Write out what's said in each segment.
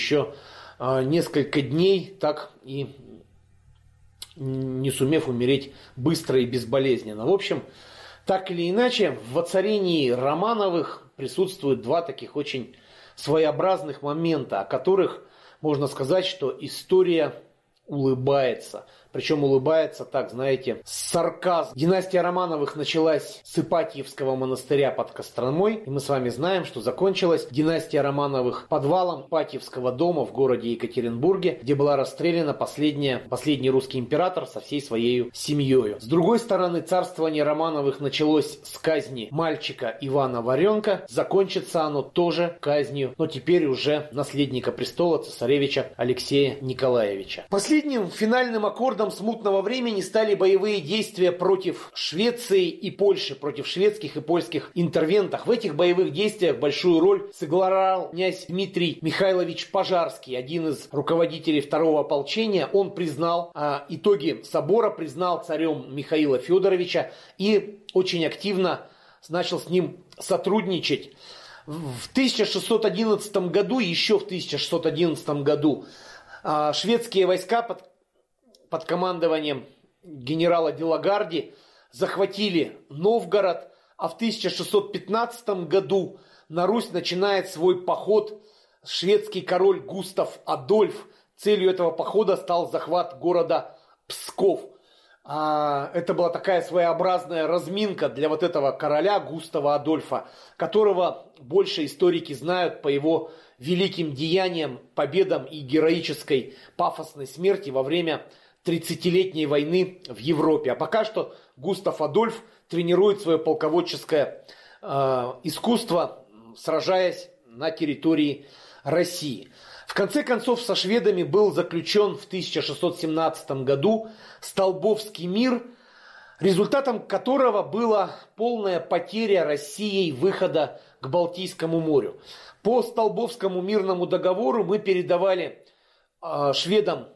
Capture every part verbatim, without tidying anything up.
еще несколько дней, так и не сумев умереть быстро и безболезненно. В общем, так или иначе, в воцарении Романовых присутствуют два таких очень своеобразных момента, о которых можно сказать, что история улыбается. Причем улыбается, так, знаете, с сарказмом. Династия Романовых началась с Ипатьевского монастыря под Костромой. И мы с вами знаем, что закончилась династия Романовых подвалом Ипатьевского дома в городе Екатеринбурге, где была расстреляна последняя, последний русский император со всей своей семьей. С другой стороны, царствование Романовых началось с казни мальчика Ивана Варенка. Закончится оно тоже казнью, но теперь уже наследника престола, цесаревича Алексея Николаевича. Последним финальным аккордом смутного времени стали боевые действия против Швеции и Польши, против шведских и польских интервентов. В этих боевых действиях большую роль сыграл князь Дмитрий Михайлович Пожарский, один из руководителей второго ополчения. Он признал а, итоги собора, признал царем Михаила Федоровича и очень активно начал с ним сотрудничать. В тысяча шестьсот одиннадцатом году, еще в тысяча шестьсот одиннадцатом году, а, шведские войска под под командованием генерала де Лагарди захватили Новгород, а в тысяча шестьсот пятнадцатом году на Русь начинает свой поход шведский король Густав Адольф. Целью этого похода стал захват города Псков. Это была такая своеобразная разминка для вот этого короля Густава Адольфа, которого больше историки знают по его великим деяниям, победам и героической пафосной смерти во время тридцатилетней войны в Европе. А пока что Густав Адольф тренирует свое полководческое э, искусство, сражаясь на территории России. В конце концов, со шведами был заключен в тысяча шестьсот семнадцатом году Столбовский мир, результатом которого была полная потеря Россией выхода к Балтийскому морю. По Столбовскому мирному договору мы передавали э, шведам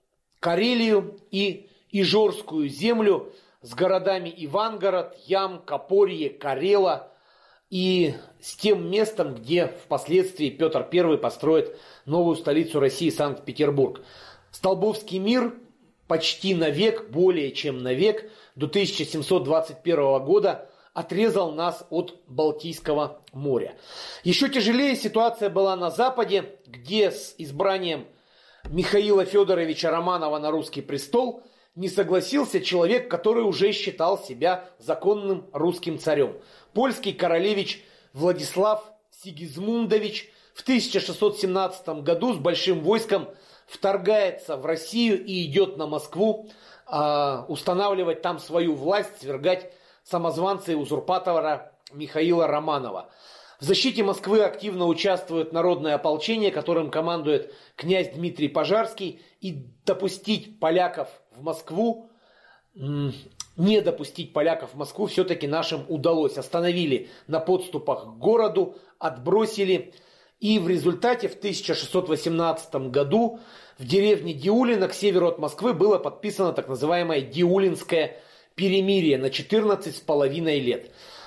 Карелию и Ижорскую землю с городами Ивангород, Ям, Копорье, Карела и с тем местом, где впоследствии Петр Первый построит новую столицу России, Санкт-Петербург. Столбовский мир почти на век, более чем на век, до тысяча семьсот двадцать первого года отрезал нас от Балтийского моря. Еще тяжелее ситуация была на Западе, где с избранием Михаила Федоровича Романова на русский престол не согласился человек, который уже считал себя законным русским царем. Польский королевич Владислав Сигизмундович в тысяча шестьсот семнадцатом году с большим войском вторгается в Россию и идет на Москву э, устанавливать там свою власть, свергать самозванца и узурпатора Михаила Романова. В защите Москвы активно участвует народное ополчение, которым командует князь Дмитрий Пожарский. И допустить поляков в Москву, не допустить поляков в Москву все-таки нашим удалось. Остановили на подступах к городу, отбросили. И в результате в тысяча шестьсот восемнадцатом году в деревне Диулино к северу от Москвы было подписано так называемое Диулинское перемирие на четырнадцать с половиной лет.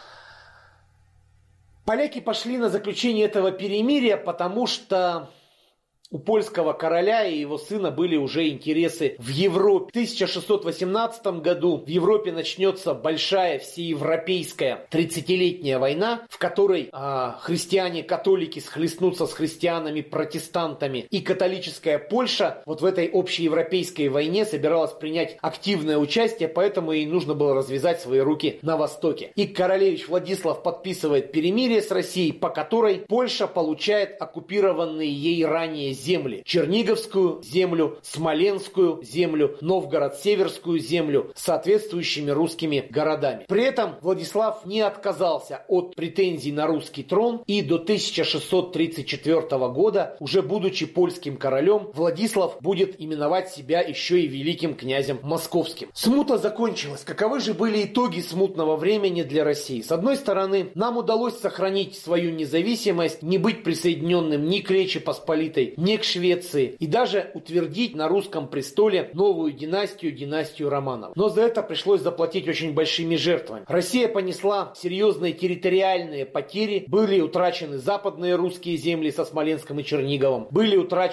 Поляки пошли на заключение этого перемирия, потому что у польского короля и его сына были уже интересы в Европе. В тысяча шестьсот восемнадцатом году в Европе начнется большая всеевропейская тридцатилетняя война, в которой э, христиане-католики схлестнутся с христианами-протестантами. И католическая Польша вот в этой общеевропейской войне собиралась принять активное участие, поэтому ей нужно было развязать свои руки на Востоке. И королевич Владислав подписывает перемирие с Россией, по которой Польша получает оккупированные ей ранее земли. Черниговскую землю, Смоленскую землю, Новгород-Северскую землю с соответствующими русскими городами. При этом Владислав не отказался от претензий на русский трон и до тысяча шестьсот тридцать четвёртого года, уже будучи польским королем, Владислав будет именовать себя еще и великим князем московским. Смута закончилась. Каковы же были итоги смутного времени для России? С одной стороны, нам удалось сохранить свою независимость, не быть присоединенным ни к Речи Посполитой, ни к Швеции, и даже утвердить на русском престоле новую династию, династию Романовых. Но за это пришлось заплатить очень большими жертвами. Россия понесла серьезные территориальные потери, были утрачены западные русские земли со Смоленском и Черниговым, были утрачены